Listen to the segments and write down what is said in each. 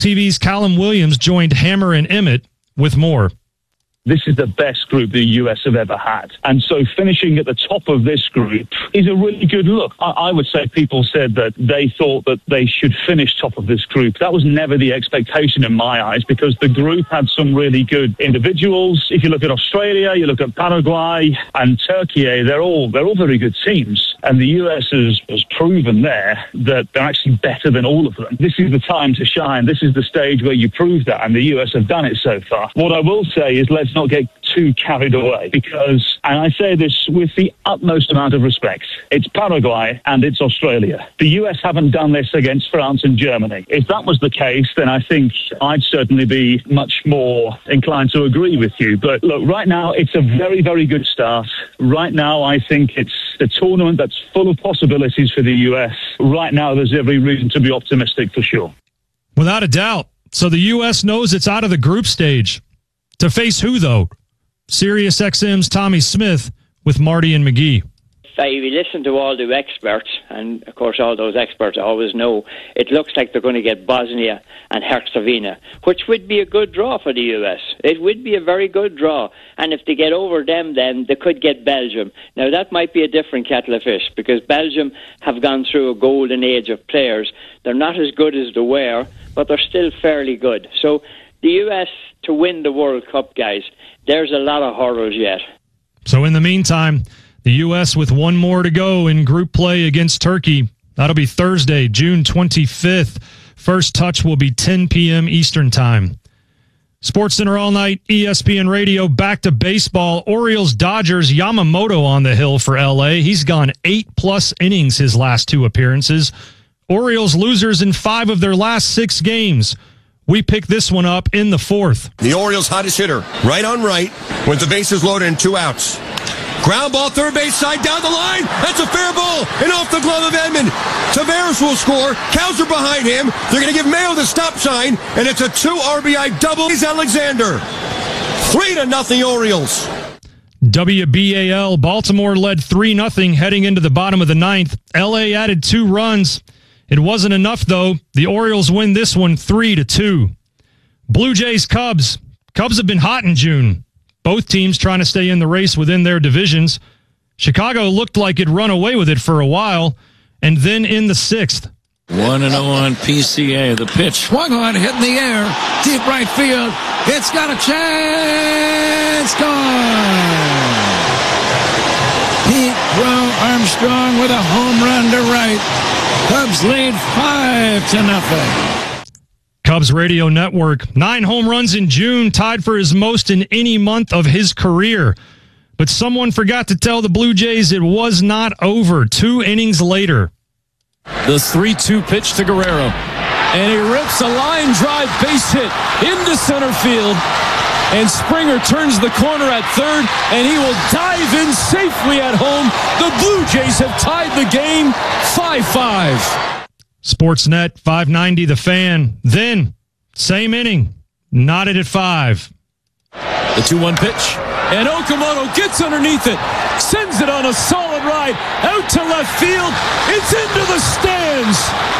TV's Callum Williams joined Hammer and Emmett with more. This is the best group the US have ever had. And so finishing at the top of this group is a really good look. I would say people said that they thought that they should finish top of this group. That was never the expectation in my eyes, because the group had some really good individuals. If you look at Australia, you look at Paraguay and Turkey, they're all very good teams. And the US has proven there that they're actually better than all of them. This is the time to shine. This is the stage where you prove that, and the US have done it so far. What I will say is let's not get too carried away, because, and I say this with the utmost amount of respect, it's Paraguay and it's Australia. The US haven't done this against France and Germany. If that was the case, then I think I'd certainly be much more inclined to agree with you. But look, right now, it's a very, very good start. Right now, I think it's a tournament that's full of possibilities for the US. Right now, there's every reason to be optimistic for sure. Without a doubt. So the US knows it's out of the group stage. To face who, though? SiriusXM's Tommy Smith with Marty and McGee. If you listen to all the experts, and of course all those experts always know, it looks like they're going to get Bosnia and Herzegovina, which would be a good draw for the US. It would be a very good draw. And if they get over them, then they could get Belgium. Now, that might be a different kettle of fish, because Belgium have gone through a golden age of players. They're not as good as they were, but they're still fairly good. So the US to win the World Cup, guys, there's a lot of hurdles yet. So in the meantime, the U.S. with one more to go in group play against Turkey. That'll be Thursday, June 25th. First touch will be 10 p.m. Eastern Time. SportsCenter all night, ESPN Radio, back to baseball. Orioles, Dodgers, Yamamoto on the hill for L.A. He's gone 8+ innings his last 2 appearances. Orioles losers in 5 of their last 6 games. We pick this one up in the 4th. The Orioles' hottest hitter, right on right, with the bases loaded and 2 outs. Ground ball, third base side, down the line. That's a fair ball, and off the glove of Edman. Taveras will score. Cows are behind him. They're going to give Mayo the stop sign, and it's a 2 RBI double. He's Alexander. 3-0 Orioles. WBAL, Baltimore led 3-0 heading into the bottom of the 9th. LA added 2 runs. It wasn't enough, though. The Orioles win this one 3-2. Blue Jays, Cubs. Cubs have been hot in June. Both teams trying to stay in the race within their divisions. Chicago looked like it'd run away with it for a while, and then in the 6th. 1-0 on PCA. The pitch swung on, hit in the air. Deep right field. It's got a chance. Gone. Pete Armstrong with a home run to right. Cubs lead 5-0. Cubs Radio Network. 9 home runs in June, tied for his most in any month of his career. But someone forgot to tell the Blue Jays it was not over. 2 innings later. The 3-2 pitch to Guerrero. And he rips a line drive base hit into center field. And Springer turns the corner at third, and he will dive in safely at home. The Blue Jays have tied the game 5-5. Sportsnet 590 The Fan. Then, same inning, knotted at 5. The 2-1 pitch, and Okamoto gets underneath it, sends it on a solid ride out to left field. It's into the stands.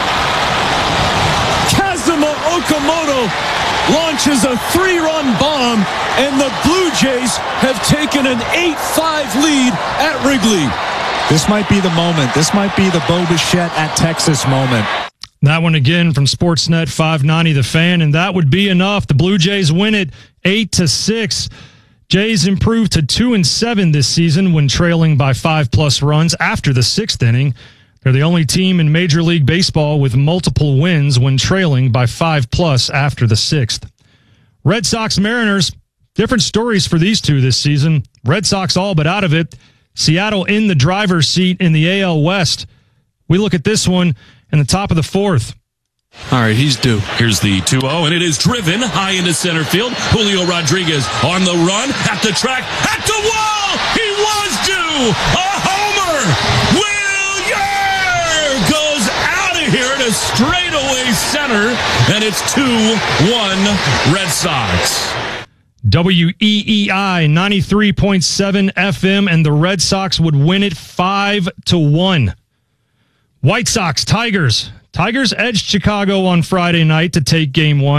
Kazuma Okamoto launches a 3-run bomb, and the Blue Jays have taken an 8-5 lead at Wrigley. This might be the moment. This might be the Bo Bichette at Texas moment. That one again from Sportsnet 590 The Fan, and that would be enough. The Blue Jays win it 8-6. Jays improved to 2-7 this season when trailing by 5+ runs after the 6th inning. They're the only team in Major League Baseball with multiple wins when trailing by 5+ after the 6th. Red Sox Mariners, different stories for these two this season. Red Sox all but out of it. Seattle in the driver's seat in the AL West. We look at this one in the top of the 4th. All right, he's due. Here's the 2-0, and it is driven high into center field. Julio Rodriguez on the run, at the track, at the wall! He was due! A homer! Will goes out of here to straightaway center, and it's 2-1 Red Sox. WEEI 93.7 FM, and the Red Sox would win it 5-1. White Sox, Tigers. Tigers edged Chicago on Friday night to take Game 1.